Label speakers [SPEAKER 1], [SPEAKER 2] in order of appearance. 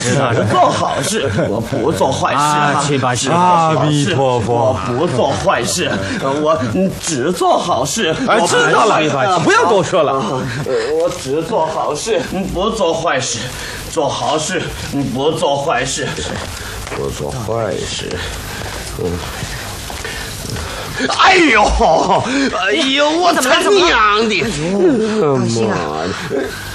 [SPEAKER 1] 只做好事，我不做坏事。
[SPEAKER 2] 去吧去吧，
[SPEAKER 3] 阿弥陀佛，
[SPEAKER 1] 我不做坏事，我只做好事。
[SPEAKER 3] 哎，知道了，不要多说了。
[SPEAKER 1] 我只做好事，不做坏事，做好事，不做坏事，不做坏事。哎呦，我他娘的！
[SPEAKER 4] 高兴啊！